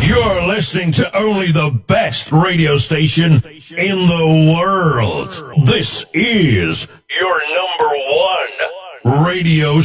You're listening to only the best radio station in the world. This is your number one radio